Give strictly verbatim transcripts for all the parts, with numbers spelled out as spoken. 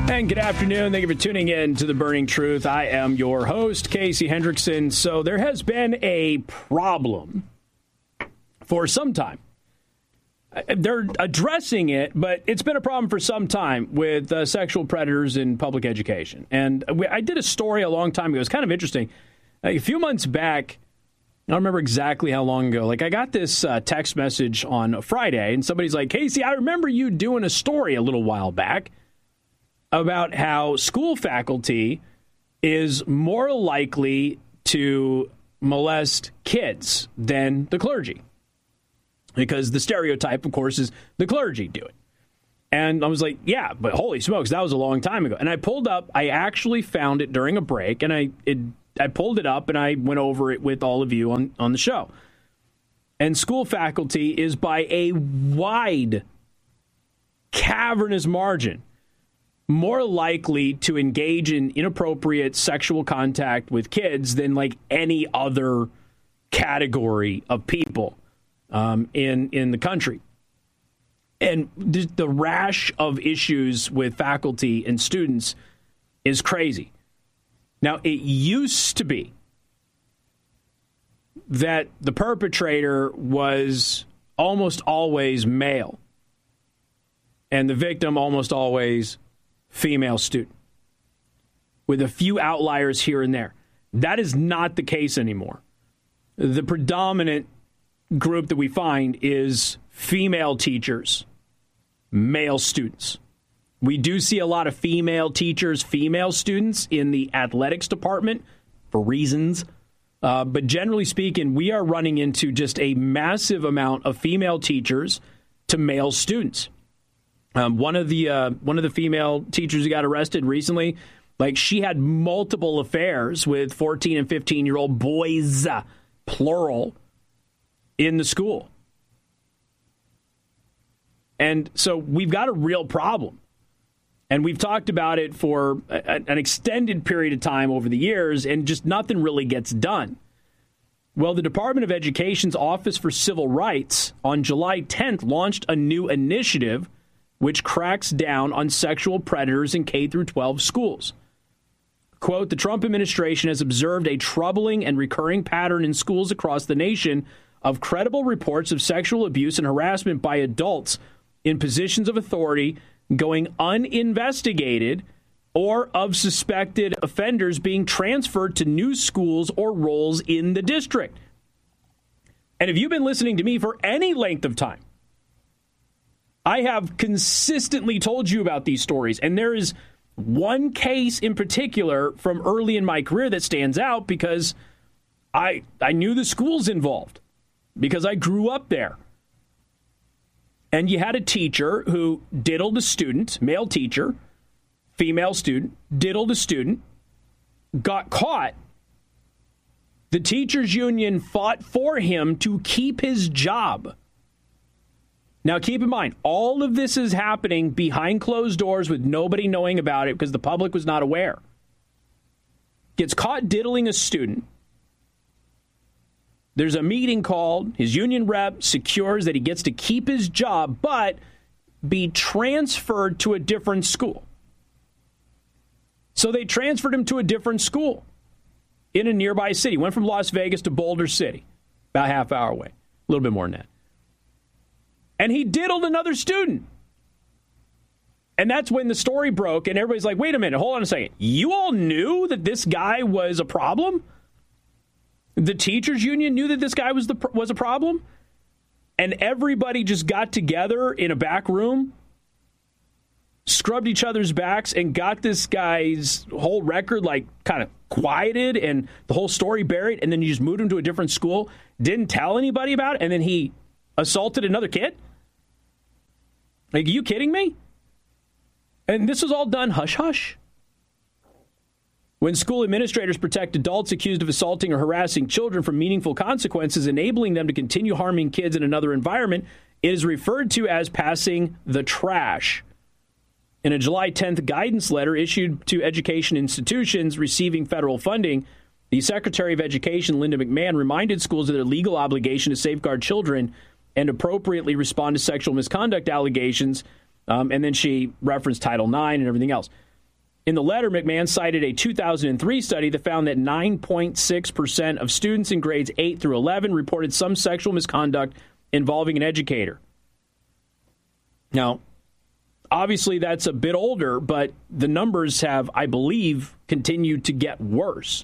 And good afternoon. Thank you for tuning in to The Burning Truth. I am your host, Casey Hendrickson. So there has been a problem for some time. They're addressing it, but it's been a problem for some time with uh, sexual predators in public education. And we, I did a story a long time ago. It was kind of interesting. A few months back, I don't remember exactly how long ago. Like, I got this uh, text message on a Friday, and somebody's like, Casey, I remember you doing a story a little while back about how school faculty is more likely to molest kids than the clergy. Because the stereotype, of course, is the clergy do it. And I was like, yeah, but holy smokes, that was a long time ago. And I pulled up, I actually found it during a break, and I it, I pulled it up and I went over it with all of you on, on the show. And school faculty is by a wide, cavernous margin more likely to engage in inappropriate sexual contact with kids than like any other category of people um, in in the country. And the, the rash of issues with faculty and students is crazy. Now, it used to be that the perpetrator was almost always male and the victim almost always female student, with a few outliers here and there. That is not the case anymore. The predominant group that we find is female teachers, male students. We do see a lot of female teachers, female students in the athletics department for reasons. Uh, but generally speaking, we are running into just a massive amount of female teachers to male students. Um, one of the uh, one of the female teachers who got arrested recently, like she had multiple affairs with fourteen and fifteen year old boys, uh, plural, in the school. And so we've got a real problem. And we've talked about it for a, an extended period of time over the years, and just nothing really gets done. Well, the Department of Education's Office for Civil Rights on July tenth launched a new initiative which cracks down on sexual predators in K through twelve schools. Quote, the Trump administration has observed a troubling and recurring pattern in schools across the nation of credible reports of sexual abuse and harassment by adults in positions of authority going uninvestigated, or of suspected offenders being transferred to new schools or roles in the district. And if you've been listening to me for any length of time, I have consistently told you about these stories, and there is one case in particular from early in my career that stands out because I I knew the schools involved, because I grew up there. And you had a teacher who diddled a student, male teacher, female student, diddled a student, got caught. The teachers' union fought for him to keep his job. Now, keep in mind, all of this is happening behind closed doors with nobody knowing about it because the public was not aware. Gets caught diddling a student. There's a meeting called. His union rep secures that he gets to keep his job, but be transferred to a different school. So they transferred him to a different school in a nearby city. Went from Las Vegas to Boulder City, about a half hour away, a little bit more than that. And he diddled another student. And that's when the story broke, and everybody's like, wait a minute, hold on a second. You all knew that this guy was a problem? The teachers union knew that this guy was the was a problem? And everybody just got together in a back room, scrubbed each other's backs, and got this guy's whole record like kind of quieted and the whole story buried, and then you just moved him to a different school, didn't tell anybody about it, and then he assaulted another kid? Like, are you kidding me? And this was all done hush-hush. When school administrators protect adults accused of assaulting or harassing children from meaningful consequences, enabling them to continue harming kids in another environment, it is referred to as passing the trash. In a July tenth guidance letter issued to education institutions receiving federal funding, the Secretary of Education, Linda McMahon, reminded schools of their legal obligation to safeguard children and appropriately respond to sexual misconduct allegations. Um, and then she referenced Title nine and everything else. In the letter, McMahon cited a two thousand three study that found that nine point six percent of students in grades eight through eleven reported some sexual misconduct involving an educator. Now, obviously that's a bit older, but the numbers have, I believe, continued to get worse.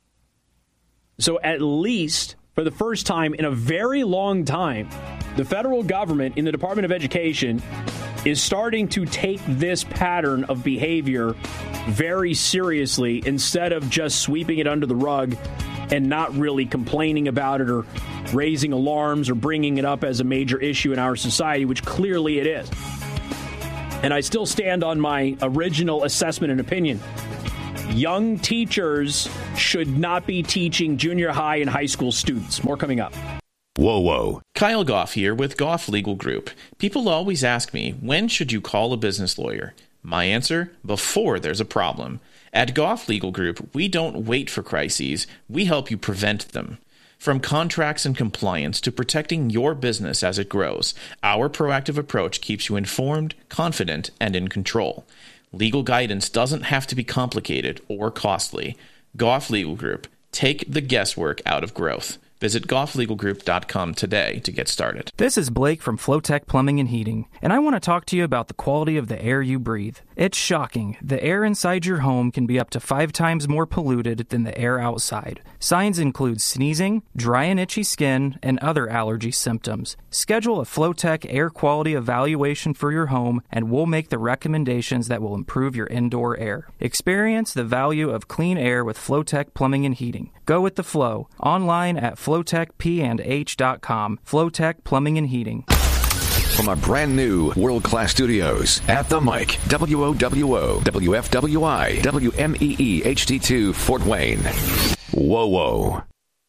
So at least for the first time in a very long time, the federal government in the Department of Education is starting to take this pattern of behavior very seriously instead of just sweeping it under the rug and not really complaining about it or raising alarms or bringing it up as a major issue in our society, which clearly it is. And I still stand on my original assessment and opinion. Young teachers should not be teaching junior high and high school students. More coming up. Whoa, whoa. Kyle Goff here with Goff Legal Group. People always ask me, when should you call a business lawyer? My answer, before there's a problem. At Goff Legal Group, we don't wait for crises, we help you prevent them. From contracts and compliance to protecting your business as it grows, our proactive approach keeps you informed, confident, and in control. Legal guidance doesn't have to be complicated or costly. Goff Legal Group, take the guesswork out of growth. Visit goff legal group dot com today to get started. This is Blake from Flowtech Plumbing and Heating, and I want to talk to you about the quality of the air you breathe. It's shocking. The air inside your home can be up to five times more polluted than the air outside. Signs include sneezing, dry and itchy skin, and other allergy symptoms. Schedule a Flowtech air quality evaluation for your home, and we'll make the recommendations that will improve your indoor air. Experience the value of clean air with Flowtech Plumbing and Heating. Go with the flow. Online at flowtech p and h dot com. Flowtech Plumbing and Heating. From our brand new world-class studios at the mic, W O W O, W F W I, W M E E H D two, Fort Wayne. Whoa, whoa.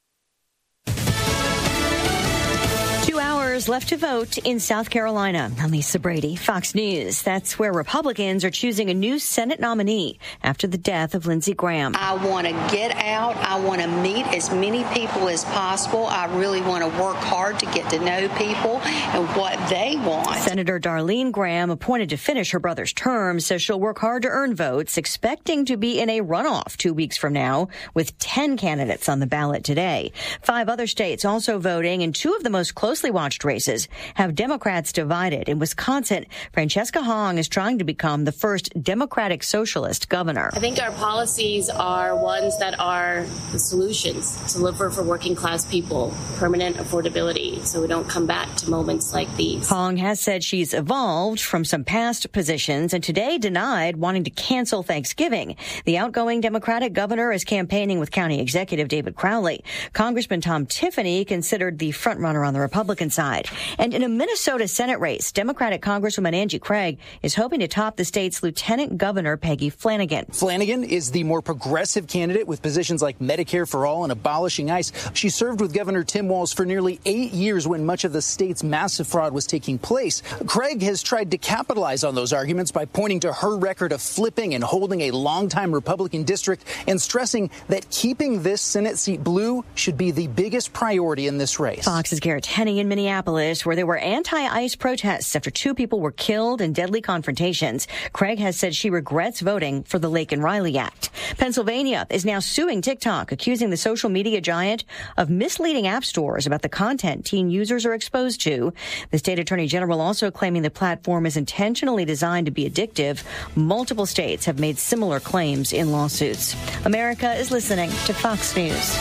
Left to vote in South Carolina. I'm Lisa Brady, Fox News. That's where Republicans are choosing a new Senate nominee after the death of Lindsey Graham. I want to get out. I want to meet as many people as possible. I really want to work hard to get to know people and what they want. Senator Darlene Graham, appointed to finish her brother's term, says she'll work hard to earn votes, expecting to be in a runoff two weeks from now with ten candidates on the ballot today. Five other states also voting, and two of the most closely watched races have Democrats divided. In Wisconsin, Francesca Hong is trying to become the first Democratic socialist governor. I think our policies are ones that are the solutions to deliver for working class people, permanent affordability, so we don't come back to moments like these. Hong has said she's evolved from some past positions and today denied wanting to cancel Thanksgiving. The outgoing Democratic governor is campaigning with County Executive David Crowley. Congressman Tom Tiffany considered the frontrunner on the Republican side. And in a Minnesota Senate race, Democratic Congresswoman Angie Craig is hoping to top the state's Lieutenant Governor Peggy Flanagan. Flanagan is the more progressive candidate with positions like Medicare for All and abolishing ICE. She served with Governor Tim Walz for nearly eight years when much of the state's massive fraud was taking place. Craig has tried to capitalize on those arguments by pointing to her record of flipping and holding a longtime Republican district and stressing that keeping this Senate seat blue should be the biggest priority in this race. Fox's Garrett Henney in Minneapolis, where there were anti-ICE protests after two people were killed in deadly confrontations. Craig has said she regrets voting for the Laken Riley Act. Pennsylvania is now suing TikTok, accusing the social media giant of misleading app stores about the content teen users are exposed to. The state attorney general also claiming the platform is intentionally designed to be addictive. Multiple states have made similar claims in lawsuits. America is listening to Fox News.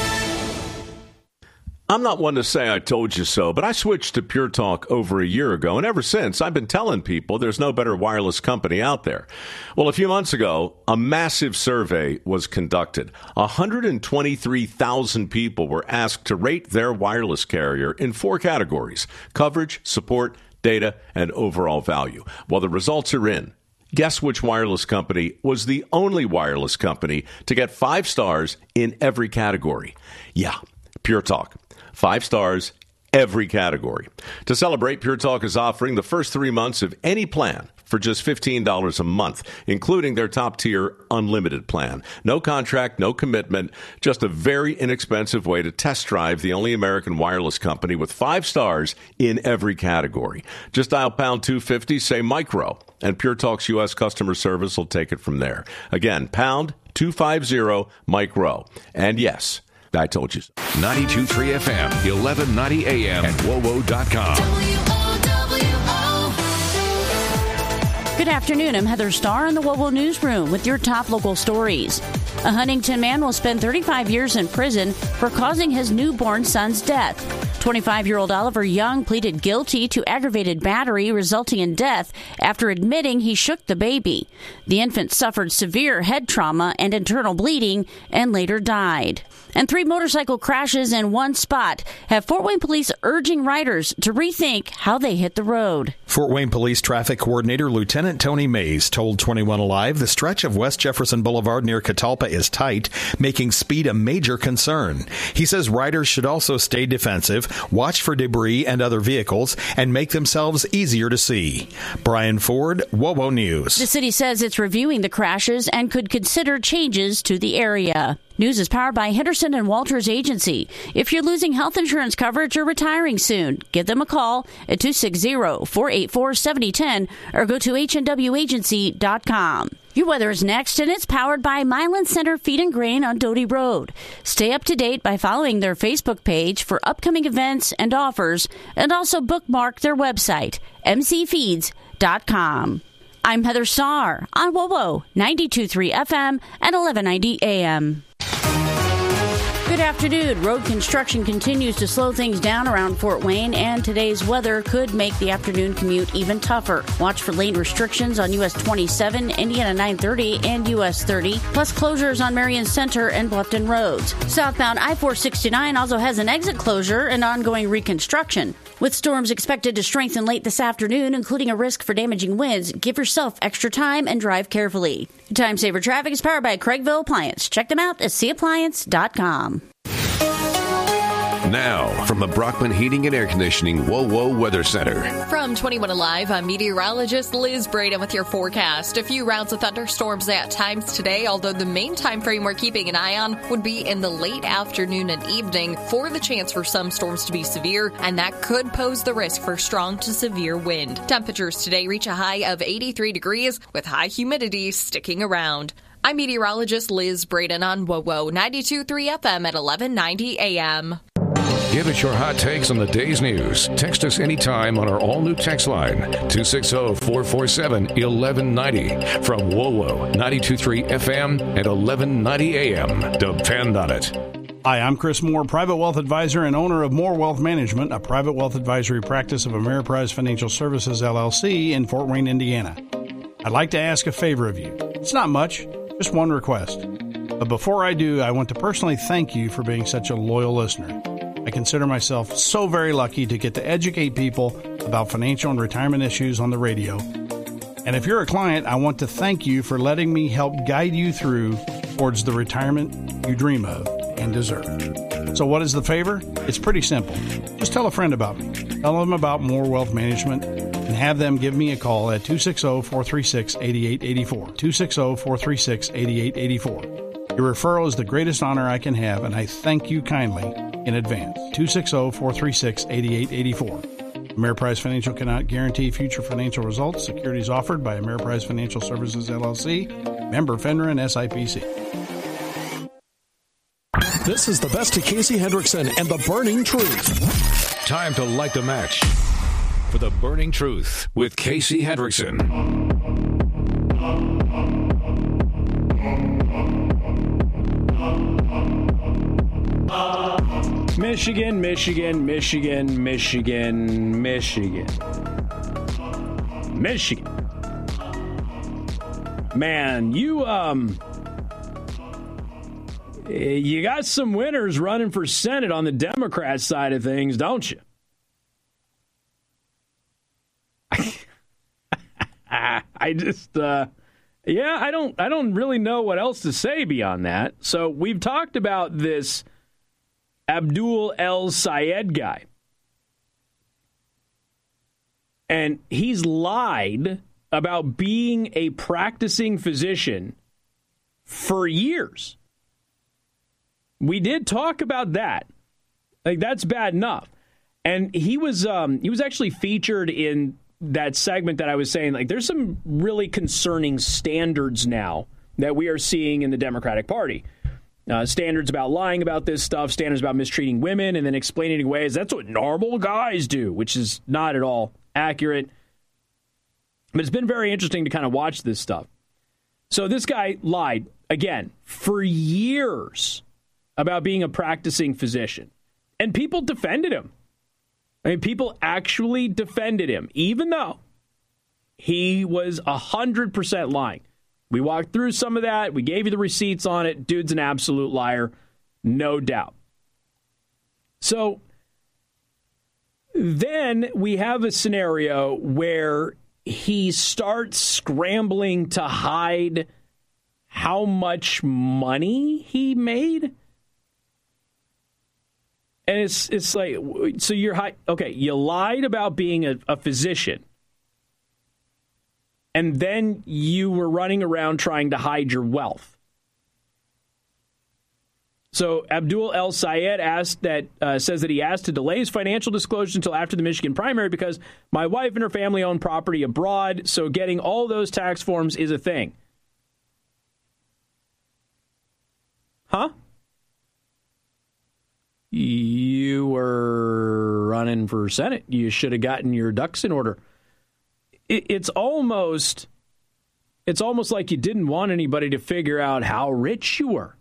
I'm not one to say I told you so, but I switched to Pure Talk over a year ago, and ever since, I've been telling people there's no better wireless company out there. Well, a few months ago, a massive survey was conducted. one hundred twenty-three thousand people were asked to rate their wireless carrier in four categories: coverage, support, data, and overall value. Well, the results are in. Guess which wireless company was the only wireless company to get five stars in every category? Yeah, Pure Talk. Five stars, every category. To celebrate, Pure Talk is offering the first three months of any plan for just fifteen dollars a month, including their top-tier unlimited plan. No contract, no commitment, just a very inexpensive way to test drive the only American wireless company with five stars in every category. Just dial pound two fifty, say micro, and Pure Talk's U S customer service will take it from there. Again, pound two fifty, micro. And yes, I told you so. ninety-two point three F M, eleven ninety A M, and W O W O dot com. Good afternoon. I'm Heather Starr in the W O W O Newsroom with your top local stories. A Huntington man will spend thirty-five years in prison for causing his newborn son's death. twenty-five-year-old Oliver Young pleaded guilty to aggravated battery resulting in death after admitting he shook the baby. The infant suffered severe head trauma and internal bleeding and later died. And three motorcycle crashes in one spot have Fort Wayne police urging riders to rethink how they hit the road. Fort Wayne Police Traffic Coordinator Lieutenant Tony Mays told twenty-one Alive the stretch of West Jefferson Boulevard near Catalpa is tight, making speed a major concern. He says riders should also stay defensive, watch for debris and other vehicles, and make themselves easier to see. Brian Ford, W O W O News. The city says it's reviewing the crashes and could consider changes to the area. News is powered by Henderson and Walters Agency. If you're losing health insurance coverage or retiring soon, give them a call at two six zero, four eight four, seven zero one zero or go to H N W agency dot com. Your weather is next, and it's powered by Milan Center Feed and Grain on Doty Road. Stay up to date by following their Facebook page for upcoming events and offers, and also bookmark their website, m c feeds dot com. I'm Heather Starr on W O W O ninety-two point three F M and eleven ninety A M. Good afternoon. Road construction continues to slow things down around Fort Wayne, and today's weather could make the afternoon commute even tougher. Watch for lane restrictions on U S twenty-seven, Indiana nine thirty, and U S thirty, plus closures on Marion Center and Bluffton roads. Southbound I four sixty-nine also has an exit closure and ongoing reconstruction. With storms expected to strengthen late this afternoon, including a risk for damaging winds, give yourself extra time and drive carefully. Time Saver Traffic is powered by Craigville Appliance. Check them out at c appliance dot com. Now, from the Brockman Heating and Air Conditioning W O W O Weather Center. From twenty-one Alive, I'm meteorologist Liz Braden with your forecast. A few rounds of thunderstorms at times today, although the main time frame we're keeping an eye on would be in the late afternoon and evening for the chance for some storms to be severe, and that could pose the risk for strong to severe wind. Temperatures today reach a high of eighty-three degrees with high humidity sticking around. I'm meteorologist Liz Braden on W O W O ninety-two point three F M at eleven ninety A M. Give us your hot takes on the day's news. Text us anytime on our all-new text line, two six zero, four four seven, one one nine zero. From W O W O ninety-two point three F M and eleven ninety A M. Depend on it. Hi, I'm Chris Moore, Private Wealth Advisor and owner of Moore Wealth Management, a private wealth advisory practice of Ameriprise Financial Services, L L C in Fort Wayne, Indiana. I'd like to ask a favor of you. It's not much, just one request. But before I do, I want to personally thank you for being such a loyal listener. I consider myself so very lucky to get to educate people about financial and retirement issues on the radio. And if you're a client, I want to thank you for letting me help guide you through towards the retirement you dream of and deserve. So what is the favor? It's pretty simple. Just tell a friend about me. Tell them about Moore Wealth Management and have them give me a call at two six zero, four three six, eight eight eight four. two six zero, four three six, eight eight eight four. Your referral is the greatest honor I can have, and I thank you kindly in advance. two six zero, four three six, eight eight eight four. Ameriprise Financial cannot guarantee future financial results. Securities offered by Ameriprise Financial Services, L L C. Member FINRA and S I P C. This is the best of Casey Hendrickson and the Burning Truth. Time to light the match for the Burning Truth with Casey Hendrickson. Michigan, Michigan, Michigan, Michigan, Michigan. Michigan. Man, you um you got some winners running for Senate on the Democrat side of things, don't you? I just uh yeah, I don't I don't really know what else to say beyond that. So we've talked about this Abdul El Sayed guy. And he's lied about being a practicing physician for years. We did talk about that. Like, that's bad enough. And he was um, he was actually featured in that segment that I was saying, like, there's some really concerning standards now that we are seeing in the Democratic Party. Uh, standards about lying about this stuff, standards about mistreating women, and then explaining in ways that's what normal guys do, which is not at all accurate. But it's been very interesting to kind of watch this stuff. So this guy lied, again, for years about being a practicing physician. And people defended him. I mean, people actually defended him, even though he was one hundred percent lying. We walked through some of that. We gave you the receipts on it. Dude's an absolute liar, no doubt. So then we have a scenario where he starts scrambling to hide how much money he made. And it's it's like, so you're high, okay, you lied about being a, a physician. And then you were running around trying to hide your wealth. So Abdul El Sayed asked that uh, says that he asked to delay his financial disclosures until after the Michigan primary because my wife and her family own property abroad, so getting all those tax forms is a thing. Huh? You were running for Senate. You should have gotten your ducks in order. It's almost, it's almost like you didn't want anybody to figure out how rich you were.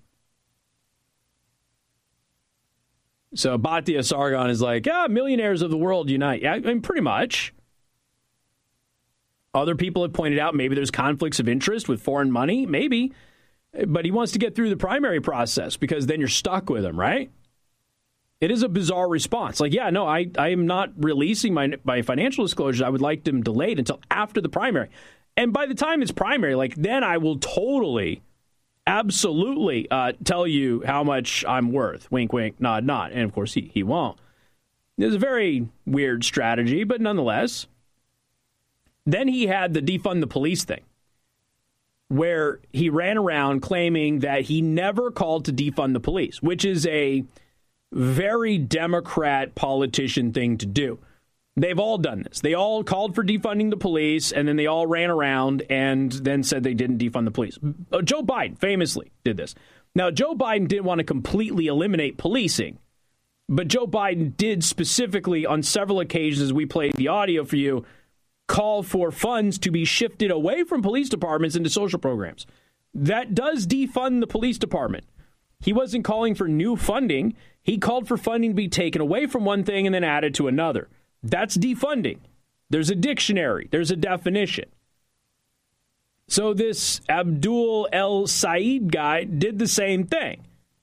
So Bhatia Sargon is like, ah, millionaires of the world unite. Yeah, I mean, pretty much. Other people have pointed out maybe there's conflicts of interest with foreign money, maybe. But he wants to get through the primary process because then you're stuck with him, right? It is a bizarre response. Like, yeah, no, I, I am not releasing my, my financial disclosures. I would like them delayed until after the primary. And by the time it's primary, like, then I will totally, absolutely uh, tell you how much I'm worth. Wink, wink, nod, nod. And, of course, he, he won't. It's a very weird strategy, but nonetheless. Then he had the defund the police thing, where he ran around claiming that he never called to defund the police, which is a very Democrat politician thing to do. They've all done this. They all called for defunding the police, and then they all ran around and then said they didn't defund the police. Joe Biden famously did this. Now, Joe Biden didn't want to completely eliminate policing, but Joe Biden did specifically on several occasions, as we played the audio for you, call for funds to be shifted away from police departments into social programs. That does defund the police department. He wasn't calling for new funding. He called for funding to be taken away from one thing and then added to another. That's defunding. There's a dictionary. There's a definition. So this Abdul El Sayed guy did the same thing.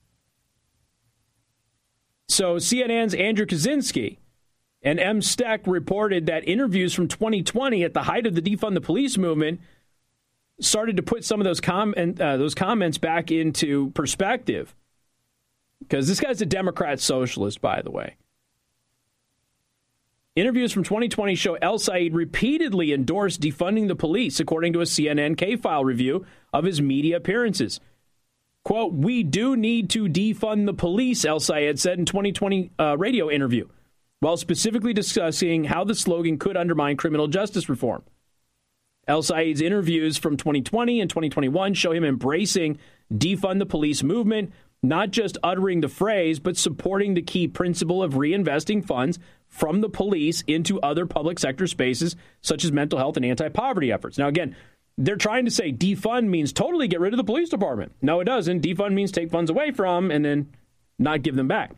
So C N N's Andrew Kaczynski and M. Steck reported that interviews from twenty twenty at the height of the defund the police movement started to put some of those com- uh, those comments back into perspective. Because this guy's a Democrat socialist, by the way. Interviews from twenty twenty show El Sayed repeatedly endorsed defunding the police, according to a C N N K-File review of his media appearances. Quote, "We do need to defund the police," El Sayed said in twenty twenty uh, radio interview, while specifically discussing how the slogan could undermine criminal justice reform. El Sayed's interviews from twenty twenty and twenty twenty-one show him embracing defund the police movement, not just uttering the phrase, but supporting the key principle of reinvesting funds from the police into other public sector spaces, such as mental health and anti-poverty efforts. Now, again, they're trying to say defund means totally get rid of the police department. No, it doesn't. Defund means take funds away from and then not give them back.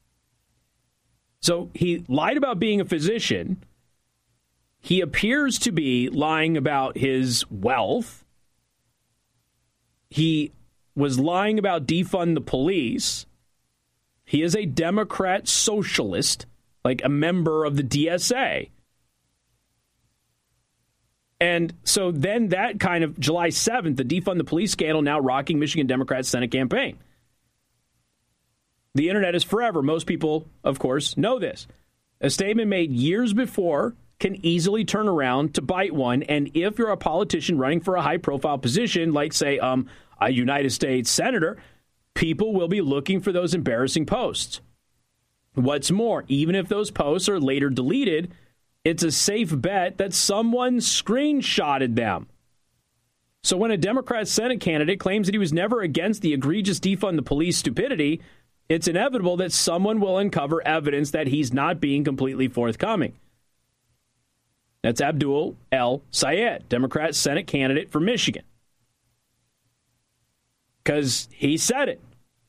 So he lied about being a physician. He appears to be lying about his wealth. He was lying about defund the police. He is a Democrat socialist, like a member of the D S A. And so then that kind of July seventh, the defund the police scandal now rocking Michigan Democrats' Senate campaign. The internet is forever. Most people, of course, know this. A statement made years before can easily turn around to bite one. And if you're a politician running for a high-profile position, like, say, um, a United States senator, people will be looking for those embarrassing posts. What's more, even if those posts are later deleted, it's a safe bet that someone screenshotted them. So when a Democrat Senate candidate claims that he was never against the egregious defund the police stupidity, it's inevitable that someone will uncover evidence that he's not being completely forthcoming. That's Abdul El Sayed, Democrat Senate candidate for Michigan. Because he said it.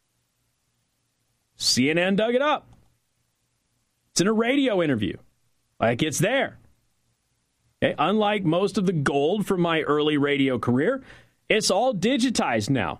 C N N dug it up. It's in a radio interview. Like, it's there. Okay? Unlike most of the gold from my early radio career, it's all digitized now.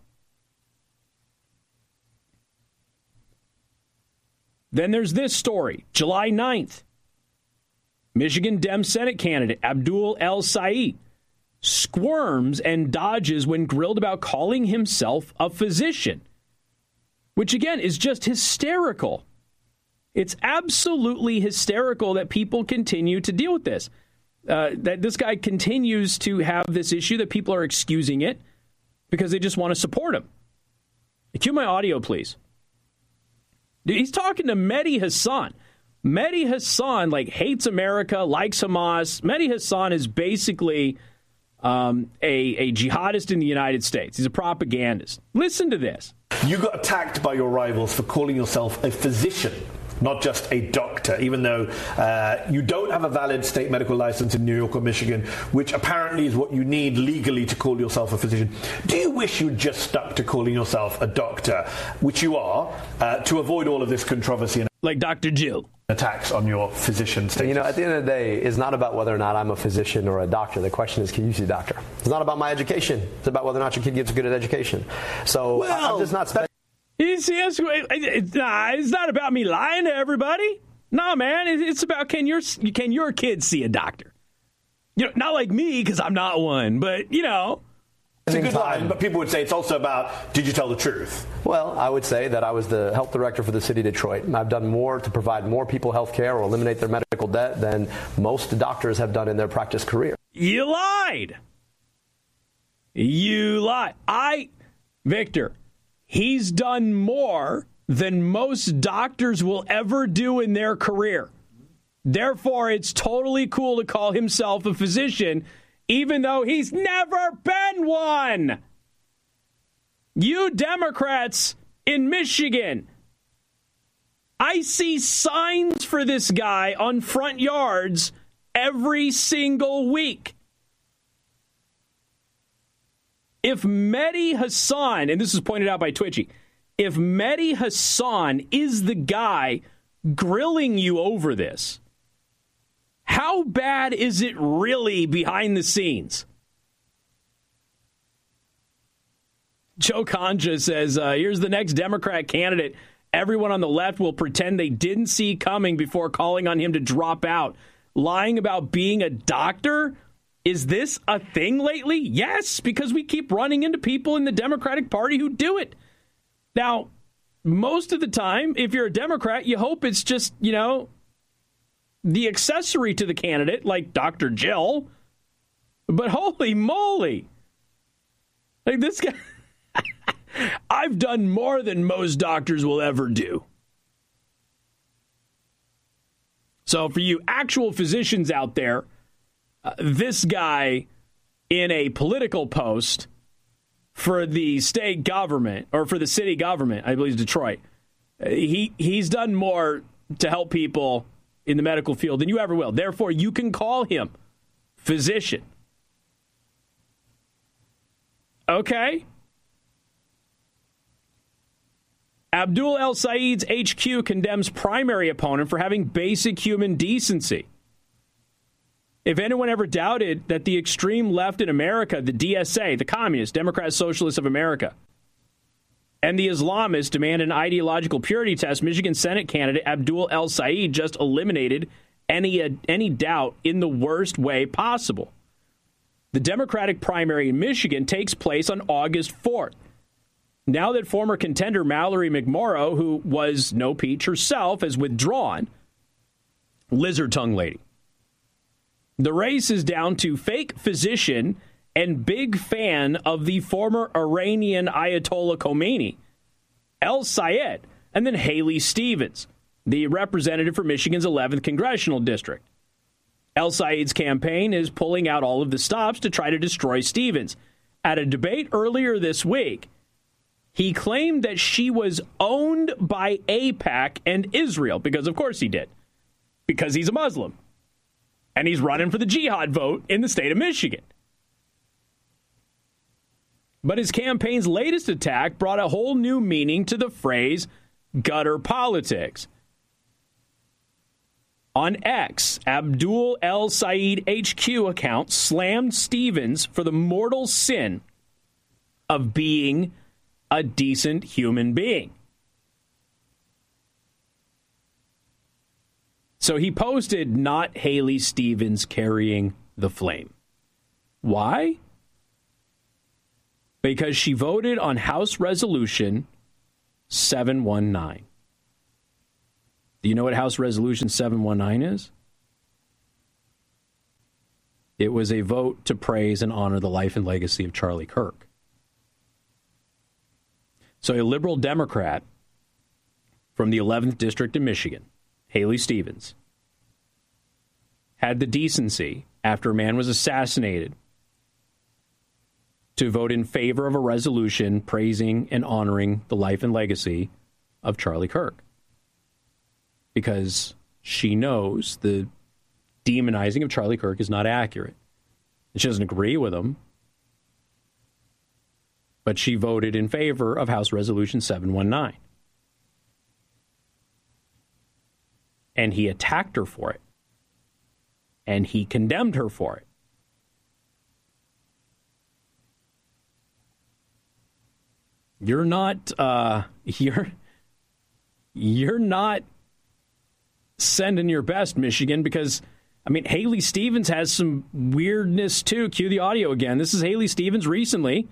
Then there's this story. July ninth. Michigan Dem Senate candidate Abdul El Sayed squirms and dodges when grilled about calling himself a physician, which, again, is just hysterical. It's absolutely hysterical that people continue to deal with this. Uh, that this guy continues to have this issue, that people are excusing it because they just want to support him. Cue my audio, please. Dude, he's talking to Mehdi Hasan. Mehdi Hasan, like, hates America, likes Hamas. Mehdi Hasan is basically um, a, a jihadist in the United States. He's a propagandist. Listen to this. You got attacked by your rivals for calling yourself a physician, not just a doctor, even though uh, you don't have a valid state medical license in New York or Michigan, which apparently is what you need legally to call yourself a physician. Do you wish you'd just stuck to calling yourself a doctor, which you are, uh, to avoid all of this controversy and like Doctor Jill attacks on your physician status? You know, at the end of the day, it's not about whether or not I'm a physician or a doctor. The question is, can you see a doctor? It's not about my education. It's about whether or not your kid gets a good education. So well, I'm just not spending. It's, it's, it's, nah, it's not about me lying to everybody. No, man, it's about can your can your kid see a doctor? You know, not like me, because I'm not one, but you know. It's a good line, but people would say it's also about, did you tell the truth? Well, I would say that I was the health director for the city of Detroit. I've done more to provide more people health care or eliminate their medical debt than most doctors have done in their practice career. You lied. You lied. I, Victor, he's done more than most doctors will ever do in their career. Therefore, it's totally cool to call himself a physician, even though he's never been one. You Democrats in Michigan, I see signs for this guy on front yards every single week. If Mehdi Hasan, and this is pointed out by Twitchy, if Mehdi Hasan is the guy grilling you over this, how bad is it really behind the scenes? Joe Concha says, uh, here's the next Democrat candidate. Everyone on the left will pretend they didn't see coming before calling on him to drop out. Lying about being a doctor? Is this a thing lately? Yes, because we keep running into people in the Democratic Party who do it. Now, most of the time, if you're a Democrat, you hope it's just, you know, the accessory to the candidate, like Doctor Jill. But holy moly. Like this guy, I've done more than most doctors will ever do. So for you actual physicians out there, uh, this guy in a political post for the state government, or for the city government, I believe it's Detroit, uh, he he's done more to help people in the medical field than you ever will. Therefore, you can call him physician. Okay? Abdul El Sayed's H Q condemns primary opponent for having basic human decency. If anyone ever doubted that the extreme left in America, the D S A, the Communists, Democrat Socialists of America, and the Islamists demand an ideological purity test, Michigan Senate candidate Abdul El Sayed just eliminated any, uh, any doubt in the worst way possible. The Democratic primary in Michigan takes place on August fourth. Now that former contender Mallory McMorrow, who was no peach herself, has withdrawn, lizard tongue lady, The race is down to fake physician and big fan of the former Iranian Ayatollah Khomeini, El Sayed, and then Haley Stevens, the representative for Michigan's eleventh congressional district. El Sayed's campaign is pulling out all of the stops to try to destroy Stevens. At a debate earlier this week, he claimed that she was owned by AIPAC and Israel, because of course he did, because he's a Muslim. And he's running for the jihad vote in the state of Michigan. But his campaign's latest attack brought a whole new meaning to the phrase gutter politics. On X, Abdul El Sayed H Q account slammed Stevens for the mortal sin of being a decent human being. So he posted, not Haley Stevens carrying the flame. Why? Because she voted on House Resolution seven one nine. Do you know what House Resolution seven one nine is? It was a vote to praise and honor the life and legacy of Charlie Kirk. So a liberal Democrat from the eleventh District of Michigan, Haley Stevens, had the decency, after a man was assassinated, to vote in favor of a resolution praising and honoring the life and legacy of Charlie Kirk. Because she knows the demonizing of Charlie Kirk is not accurate. And she doesn't agree with him. But she voted in favor of House Resolution seven one nine. And he attacked her for it. And he condemned her for it. You're not, uh, you're, you're not sending your best, Michigan, because, I mean, Haley Stevens has some weirdness, too. Cue the audio again. This is Haley Stevens recently.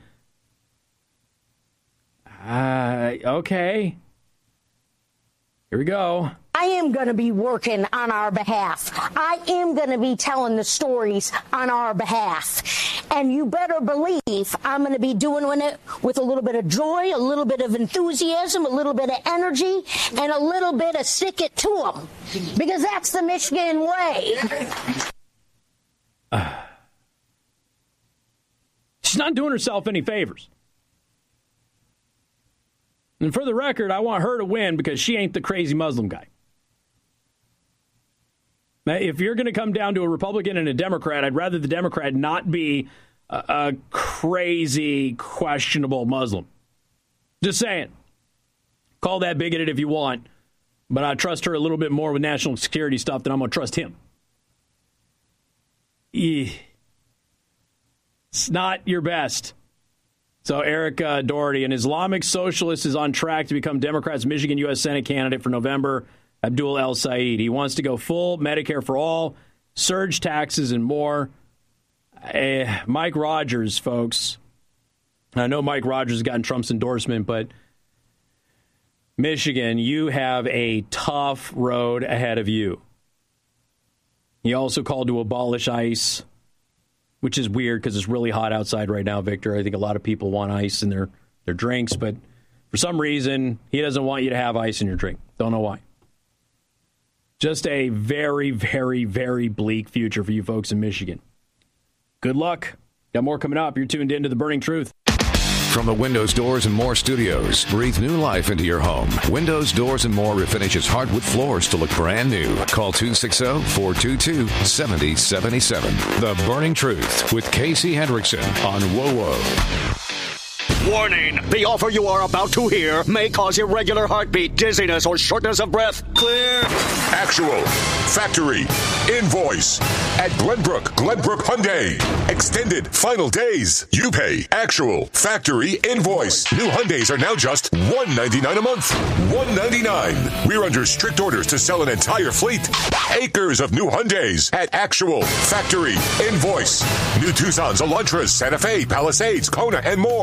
Uh, okay. Here we go. I am going to be working on our behalf. I am going to be telling the stories on our behalf. And you better believe I'm going to be doing it with a little bit of joy, a little bit of enthusiasm, a little bit of energy, and a little bit of stick it to them. Because that's the Michigan way. Uh, she's not doing herself any favors. And for the record, I want her to win because she ain't the crazy Muslim guy. Now, if you're going to come down to a Republican and a Democrat, I'd rather the Democrat not be a, a crazy, questionable Muslim. Just saying. Call that bigoted if you want, but I trust her a little bit more with national security stuff than I'm going to trust him. It's not your best. So Eric uh, Doherty, an Islamic socialist, is on track to become Democrats' Michigan U S Senate candidate for November. Abdul El Sayed. He wants to go full Medicare for all, surge taxes, and more. Uh, Mike Rogers, folks. I know Mike Rogers has gotten Trump's endorsement, but Michigan, you have a tough road ahead of you. He also called to abolish ICE, which is weird because it's really hot outside right now, Victor. I think a lot of people want ice in their, their drinks, but for some reason, he doesn't want you to have ice in your drink. Don't know why. Just a very, very, very bleak future for you folks in Michigan. Good luck. Got more coming up. You're tuned into The Burning Truth. From the Windows, Doors, and More studios, breathe new life into your home. Windows, Doors, and More refinishes hardwood floors to look brand new. Call two six zero, four two two, seven zero seven seven. The Burning Truth with Casey Hendrickson on WoWo. Warning! The offer you are about to hear may cause irregular heartbeat, dizziness, or shortness of breath. Clear. Actual. Factory. Invoice. At Glenbrook. Glenbrook Hyundai. Extended final days. You pay. Actual. Factory. Invoice. New Hyundais are now just one hundred ninety-nine dollars a month. one hundred ninety-nine dollars. We're under strict orders to sell an entire fleet. Acres of new Hyundais at Actual. Factory. Invoice. New Tucsons, Elantras, Santa Fe, Palisades, Kona, and more. Actual.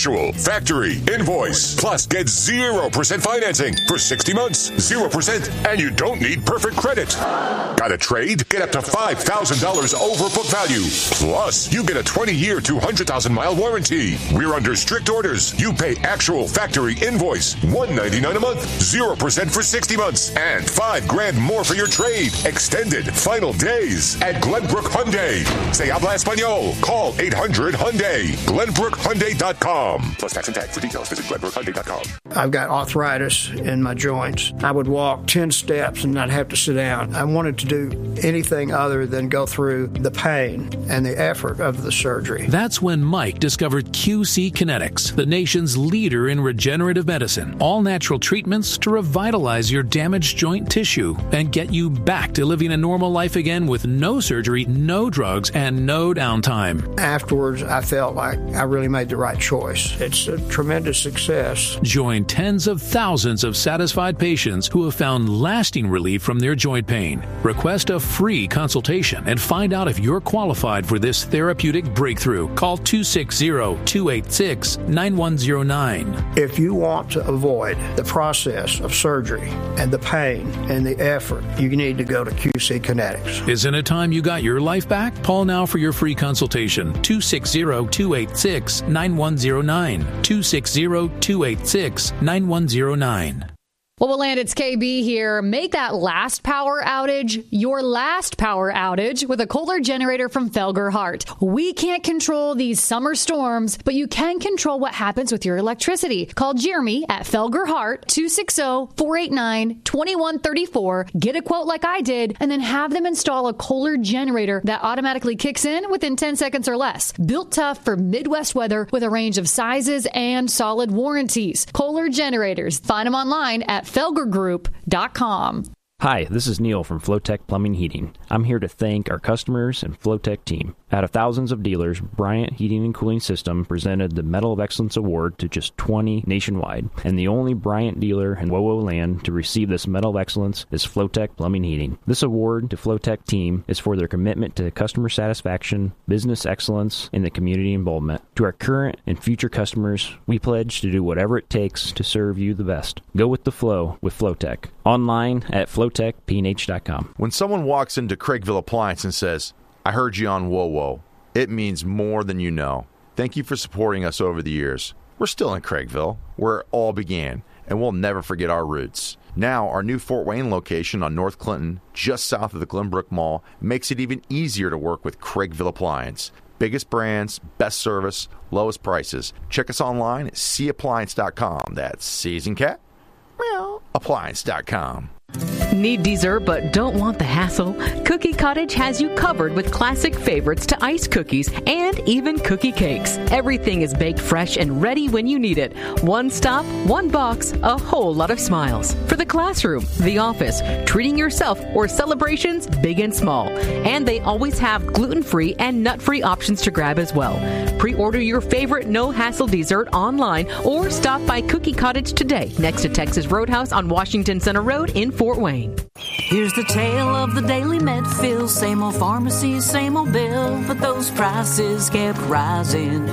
actual factory invoice. Plus, get zero percent financing for sixty months, zero percent, and you don't need perfect credit. Got a trade? Get up to five thousand dollars over book value. Plus, you get a twenty-year, two hundred thousand mile warranty. We're under strict orders. You pay actual factory invoice, one hundred ninety-nine dollars a month, zero percent for sixty months, and five grand more for your trade. Extended final days at Glenbrook Hyundai. Se habla español. Call eight hundred Hyundai. Glenbrook Hyundai dot com. Plus tax and tag. For details, visit Glenbrook Hyundai dot com. I've got arthritis in my joints. I would walk ten steps and not have to sit down. I wanted to do anything other than go through the pain and the effort of the surgery. That's when Mike discovered Q C Kinetics, the nation's leader in regenerative medicine. All natural treatments to revitalize your damaged joint tissue and get you back to living a normal life again with no surgery, no drugs, and no downtime. Afterwards, I felt like I really made the right choice. It's a tremendous success. Join tens of thousands of satisfied patients who have found lasting relief from their joint pain. Request a free consultation and find out if you're qualified for this therapeutic breakthrough. Call two six zero, two eight six, nine one zero nine. If you want to avoid the process of surgery and the pain and the effort, you need to go to Q C Kinetics. Isn't it time you got your life back? Call now for your free consultation. two six zero, two eight six, nine one zero nine. two six zero, two eight six, nine one zero nine. Well, we'll land. It's K B here. Make that last power outage your last power outage with a Kohler generator from Felger Hart. We can't control these summer storms, but you can control what happens with your electricity. Call Jeremy at Felger Hart, two six zero, four eight nine, two one three four. Get a quote like I did, and then have them install a Kohler generator that automatically kicks in within ten seconds or less. Built tough for Midwest weather with a range of sizes and solid warranties. Kohler generators. Find them online at felger group dot com. Hi, this is Neil from Flowtech Plumbing Heating. I'm here to thank our customers and Flowtech team. Out of thousands of dealers, Bryant Heating and Cooling System presented the Medal of Excellence Award to just twenty nationwide, and the only Bryant dealer in W O W land to receive this Medal of Excellence is Flowtech Plumbing Heating. This award to Flowtech team is for their commitment to customer satisfaction, business excellence, and the community involvement. To our current and future customers, we pledge to do whatever it takes to serve you the best. Go with the flow with Flowtech. Online at flowtech p n h dot com. When someone walks into Craigville Appliance and says, I heard you on W O W O, it means more than you know. Thank you for supporting us over the years. We're still in Craigville, where it all began, and we'll never forget our roots. Now, our new Fort Wayne location on North Clinton, just south of the Glenbrook Mall, makes it even easier to work with Craigville Appliance. Biggest brands, best service, lowest prices. Check us online at c appliance dot com. That's C as in cat, meow, appliance dot com. Need dessert but don't want the hassle? Cookie Cottage has you covered with classic favorites to ice cookies and even cookie cakes. Everything is baked fresh and ready when you need it. One stop, one box, a whole lot of smiles. For the classroom, the office, treating yourself, or celebrations big and small. And they always have gluten-free and nut-free options to grab as well. Pre-order your favorite no-hassle dessert online or stop by Cookie Cottage today next to Texas Roadhouse on Washington Center Road in Fort Wayne. Here's the tale of the daily med fill. Same old pharmacy, same old bill, but those prices kept rising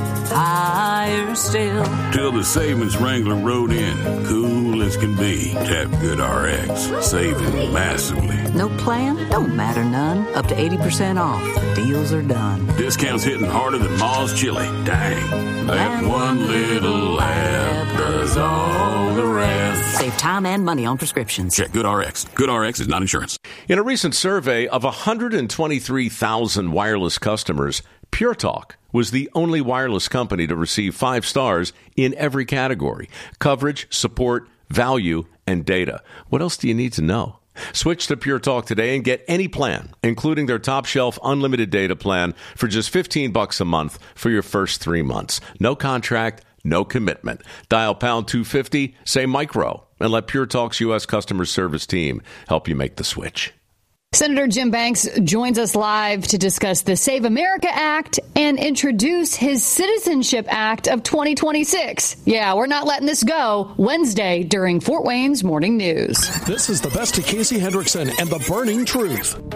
higher still. Till the savings Wrangler rode in, cool as can be. Tap GoodRx, saving massively. No plan? Don't matter none. Up to eighty percent off. The deals are done. Discounts hitting harder than Ma's chili. Dang. That one little app does all the rest. Save time and money on prescriptions. Check GoodRx. GoodRx is not insurance. In a recent survey of one hundred twenty-three thousand wireless customers, Pure Talk was the only wireless company to receive five stars in every category: coverage, support, value, and data. What else do you need to know? Switch to Pure Talk today and get any plan, including their top shelf unlimited data plan, for just fifteen bucks a month for your first three months. No contract, no commitment. Dial pound two fifty, say micro, and let Pure Talk's U S customer service team help you make the switch. Senator Jim Banks joins us live to discuss the Save America Act and introduce his Citizenship Act of twenty twenty-six. Yeah, we're not letting this go. Wednesday during Fort Wayne's Morning News. This is the best of Casey Hendrickson and the Burning Truth.